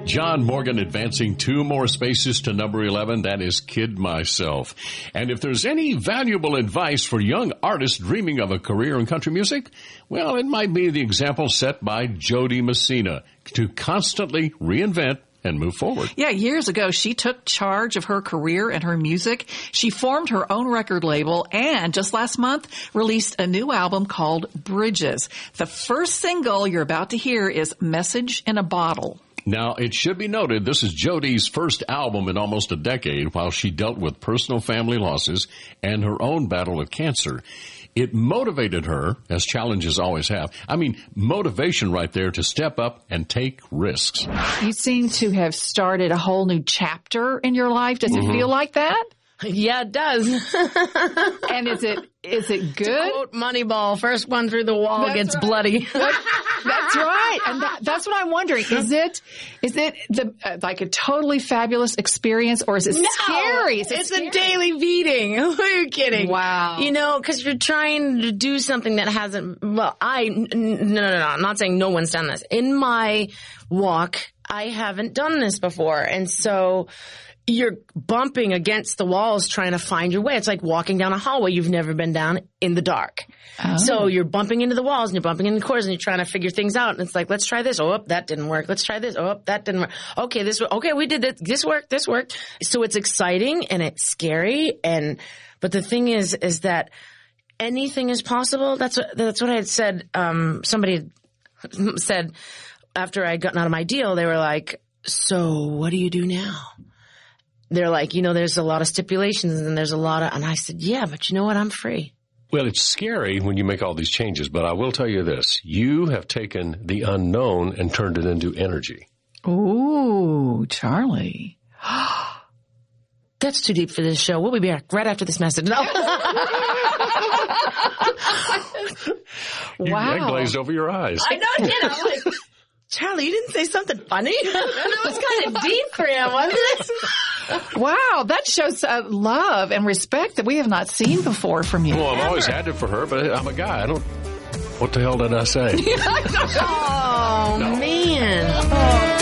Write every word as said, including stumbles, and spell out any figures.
John Morgan advancing two more spaces to number eleven. That is Kid Myself. And if there's any valuable advice for young artists dreaming of a career in country music, well, it might be the example set by Jody Messina to constantly reinvent and move forward. Yeah, years ago, she took charge of her career and her music. She formed her own record label and just last month released a new album called Bridges. The first single you're about to hear is Message in a Bottle. Now, it should be noted, this is Jody's first album in almost a decade while she dealt with personal family losses and her own battle with cancer. It motivated her, as challenges always have. I mean, motivation right there to step up and take risks. You seem to have started a whole new chapter in your life. Does mm-hmm. it feel like that? Yeah, it does. And is it is it good? To quote Moneyball, first one through the wall that's gets right. bloody. That's, that's right. And that, that's what I'm wondering. Is it is it the uh, like a totally fabulous experience, or is it no, scary? Is it it's scary? a daily beating. Who are you kidding? Wow. You know, because you're trying to do something that hasn't, well, I, n- no, no, no, I'm not saying no one's done this. In my walk, I haven't done this before. And so you're bumping against the walls trying to find your way. It's like walking down a hallway you've never been down in the dark. Oh. So you're bumping into the walls and you're bumping into the corners and you're trying to figure things out. And it's like, let's try this. Oh, that didn't work. Let's try this. Oh, that didn't work. Okay, this, okay, we did this. This worked. This worked. So it's exciting and it's scary. And, but the thing is, is that anything is possible. That's what, that's what I had said. Um, somebody said after I had gotten out of my deal, they were like, so what do you do now? They're like, you know, there's a lot of stipulations and there's a lot of, and I said, yeah, but you know what? I'm free. Well, it's scary when you make all these changes, but I will tell you this. You have taken the unknown and turned it into energy. Ooh, Charlie. That's too deep for this show. We'll be back right after this message. No. Wow. That glazed over your eyes. I know, you know, like, Charlie, you didn't say something funny? It was kind of deep for him, wasn't it? Wow, that shows uh, love and respect that we have not seen before from you. Well, I've ever. always had it for her, but I'm a guy. I don't. What the hell did I say? Oh, no. man. Oh.